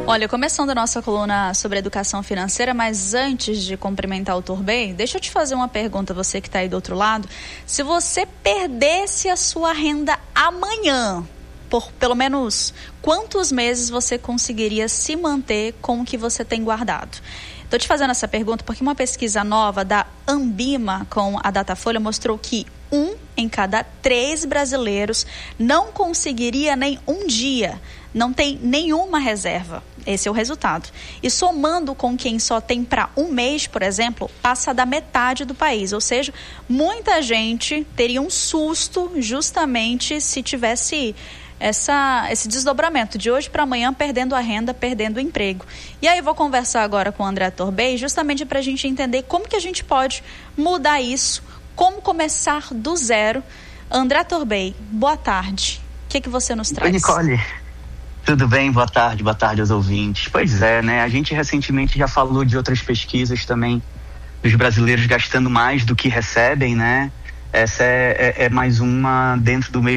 Olha, começando a nossa coluna sobre educação financeira, mas antes de cumprimentar o Torbay, deixa eu te fazer uma pergunta, você que está aí do outro lado. Se você perdesse a sua renda amanhã, por pelo menos quantos meses você conseguiria se manter com o que você tem guardado? Estou te fazendo essa pergunta porque uma pesquisa nova da Ambima com a Datafolha mostrou que 1 em cada 3 brasileiros não conseguiria nem um dia, não tem nenhuma reserva. Esse é o resultado. E somando com quem só tem para um mês, por exemplo, passa da metade do país. Ou seja, muita gente teria um susto justamente se tivesse esse desdobramento de hoje para amanhã, perdendo a renda, perdendo o emprego. E aí eu vou conversar agora com o André Torbay, justamente para a gente entender como que a gente pode mudar isso, como começar do zero. André Torbay, boa tarde. O que você nos traz? Oi, Nicole. Tudo bem? Boa tarde aos ouvintes. Pois é, né? A gente recentemente já falou de outras pesquisas também, dos brasileiros gastando mais do que recebem, né? Essa é mais uma dentro das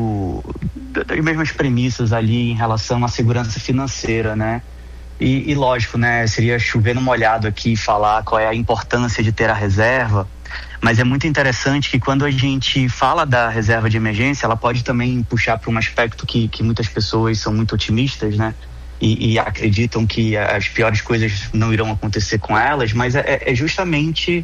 mesmas premissas ali em relação à segurança financeira, né? E lógico, né? Seria chover no molhado aqui falar qual é a importância de ter a reserva, mas é muito interessante que quando a gente fala da reserva de emergência, ela pode também puxar para um aspecto que muitas pessoas são muito otimistas, né? E acreditam que as piores coisas não irão acontecer com elas, mas é justamente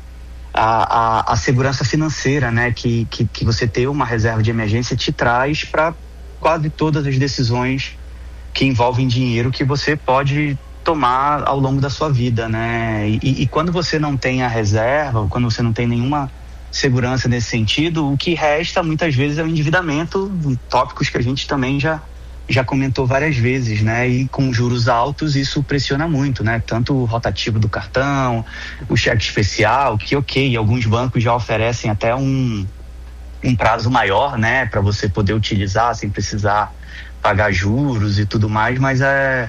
a segurança financeira, né, que você ter uma reserva de emergência te traz para quase todas as decisões que envolvem dinheiro que você pode tomar ao longo da sua vida, né? E quando você não tem a reserva, quando você não tem nenhuma segurança nesse sentido, o que resta muitas vezes é o endividamento, tópicos que a gente também já comentou várias vezes, né? E com juros altos isso pressiona muito, né? Tanto o rotativo do cartão, o cheque especial, que alguns bancos já oferecem até um prazo maior, né? Para você poder utilizar sem precisar pagar juros e tudo mais, mas é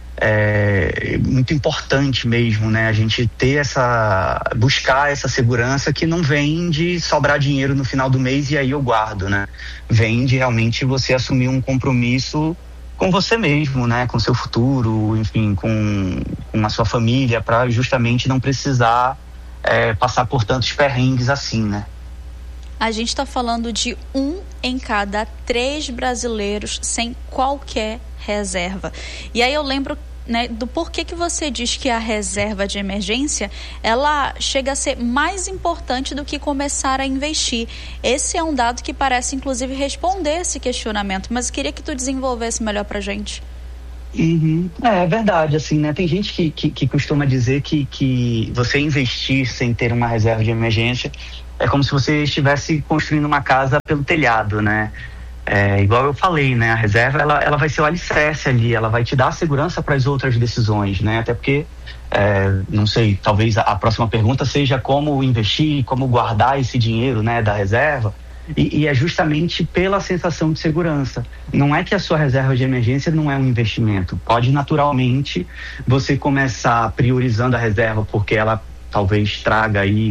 muito importante mesmo, né? A gente ter buscar essa segurança que não vem de sobrar dinheiro no final do mês e aí eu guardo, né? Vem de realmente você assumir um compromisso com você mesmo, né? Com seu futuro, enfim, com a sua família, para justamente não precisar passar por tantos perrengues assim, né? A gente está falando de 1 em cada 3 brasileiros sem qualquer reserva. E aí eu lembro, né, do porquê que você diz que a reserva de emergência ela chega a ser mais importante do que começar a investir. Esse é um dado que parece inclusive responder esse questionamento, mas eu queria que tu desenvolvesse melhor pra gente. Uhum. É verdade, assim, né? Tem gente que costuma dizer que você investir sem ter uma reserva de emergência é como se você estivesse construindo uma casa pelo telhado, né? Igual eu falei, né? A reserva ela vai ser o alicerce ali, ela vai te dar segurança para as outras decisões, né? Até porque, não sei, talvez a próxima pergunta seja como investir, como guardar esse dinheiro, né, da reserva. E é justamente pela sensação de segurança. Não é que a sua reserva de emergência não é um investimento. Pode naturalmente você começar priorizando a reserva porque ela talvez traga aí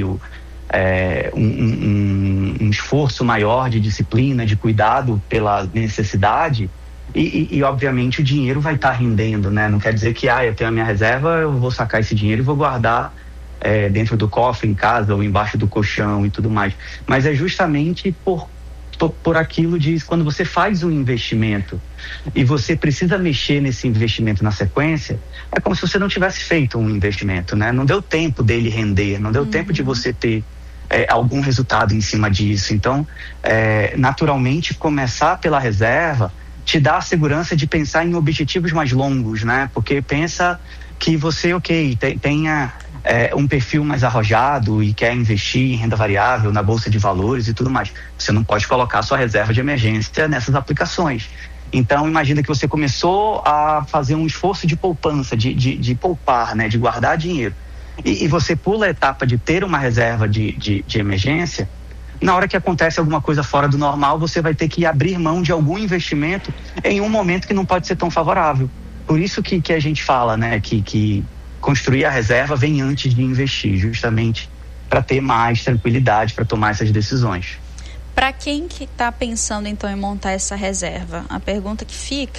um esforço maior de disciplina, de cuidado pela necessidade e obviamente o dinheiro vai estar rendendo, né? Não quer dizer que eu tenho a minha reserva, eu vou sacar esse dinheiro e vou guardar dentro do cofre, em casa ou embaixo do colchão e tudo mais, mas é justamente por aquilo de quando você faz um investimento e você precisa mexer nesse investimento na sequência, é como se você não tivesse feito um investimento, né? Não deu tempo dele render, não deu tempo de você ter algum resultado em cima disso. Então, naturalmente, começar pela reserva te dá a segurança de pensar em objetivos mais longos, né? Porque pensa que você, tenha um perfil mais arrojado e quer investir em renda variável, na bolsa de valores e tudo mais. Você não pode colocar sua reserva de emergência nessas aplicações. Então, imagina que você começou a fazer um esforço de poupança, de poupar, né? De guardar dinheiro. E você pula a etapa de ter uma reserva de emergência. Na hora que acontece alguma coisa fora do normal, você vai ter que abrir mão de algum investimento em um momento que não pode ser tão favorável. Por isso que a gente fala, né, que construir a reserva vem antes de investir, justamente para ter mais tranquilidade para tomar essas decisões. Para quem que está pensando então em montar essa reserva, a pergunta que fica,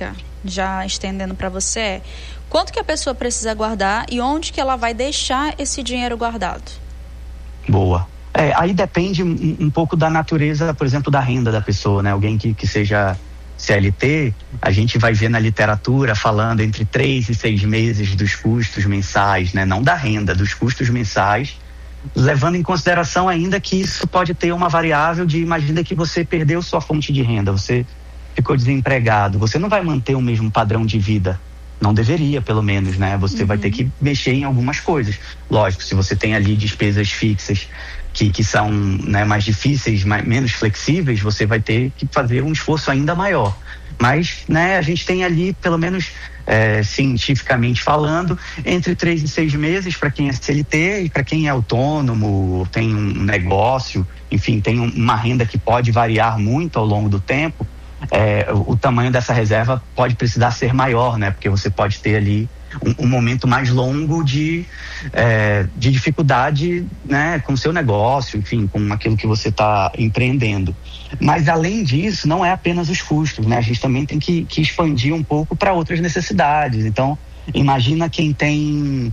já estendendo para você, quanto que a pessoa precisa guardar e onde que ela vai deixar esse dinheiro guardado? Boa. Aí depende um pouco da natureza, por exemplo, da renda da pessoa, né? Alguém que seja CLT, a gente vai ver na literatura falando entre 3 e 6 meses dos custos mensais, né? Não da renda, dos custos mensais, levando em consideração ainda que isso pode ter uma variável de, imagina que você perdeu sua fonte de renda, você ficou desempregado, você não vai manter o mesmo padrão de vida. Não deveria, pelo menos, né? Você vai ter que mexer em algumas coisas. Lógico, se você tem ali despesas fixas que são, né, mais difíceis, menos flexíveis, você vai ter que fazer um esforço ainda maior. Mas, né, a gente tem ali, pelo menos cientificamente falando, entre 3 e 6 meses para quem é CLT e para quem é autônomo, tem um negócio, enfim, tem uma renda que pode variar muito ao longo do tempo. O tamanho dessa reserva pode precisar ser maior, né? Porque você pode ter ali um momento mais longo de dificuldade, né, com o seu negócio, enfim, com aquilo que você está empreendendo. Mas além disso, não é apenas os custos, né? A gente também tem que expandir um pouco para outras necessidades. Então, imagina quem tem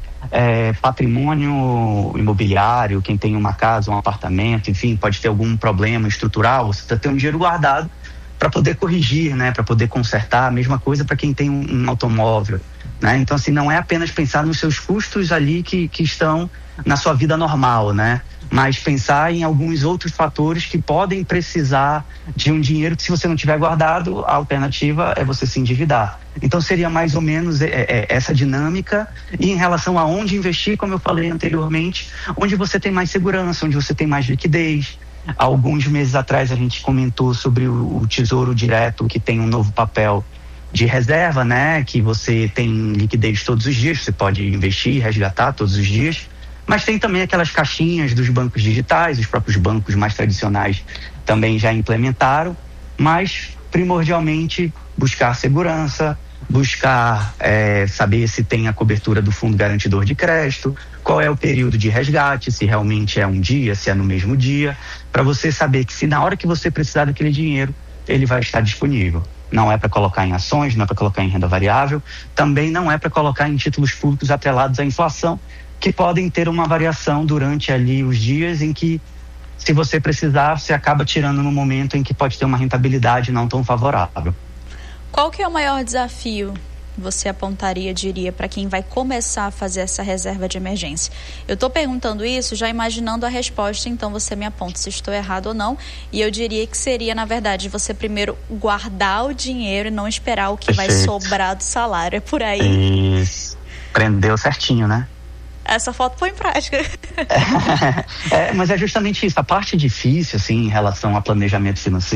patrimônio imobiliário, quem tem uma casa, um apartamento, enfim, pode ter algum problema estrutural, você precisa ter um dinheiro guardado para poder corrigir, né, para poder consertar. A mesma coisa para quem tem um automóvel, né? Então, assim, não é apenas pensar nos seus custos ali que estão na sua vida normal, né? Mas pensar em alguns outros fatores que podem precisar de um dinheiro que, se você não tiver guardado, a alternativa é você se endividar. Então, seria mais ou menos essa dinâmica. E em relação a onde investir, como eu falei anteriormente, onde você tem mais segurança, onde você tem mais liquidez. Alguns meses atrás a gente comentou sobre o Tesouro Direto, que tem um novo papel de reserva, né? Que você tem liquidez todos os dias, você pode investir e resgatar todos os dias. Mas tem também aquelas caixinhas dos bancos digitais, os próprios bancos mais tradicionais também já implementaram. Mas, primordialmente, buscar segurança, buscar saber se tem a cobertura do Fundo Garantidor de Crédito, qual é o período de resgate, se realmente é um dia, se é no mesmo dia, para você saber que, se na hora que você precisar daquele dinheiro, ele vai estar disponível. Não é para colocar em ações, não é para colocar em renda variável, também não é para colocar em títulos públicos atrelados à inflação, que podem ter uma variação durante ali os dias em que, se você precisar, você acaba tirando no momento em que pode ter uma rentabilidade não tão favorável. Qual que é o maior desafio você apontaria, diria, para quem vai começar a fazer essa reserva de emergência? Eu estou perguntando isso já imaginando a resposta, então você me aponta se estou errado ou não. E eu diria que seria, na verdade, você primeiro guardar o dinheiro e não esperar o que vai sobrar do salário. É por aí. Isso. Prendeu certinho, né? Essa foto põe em prática. Mas é justamente isso. A parte difícil, assim, em relação a planejamento financeiro,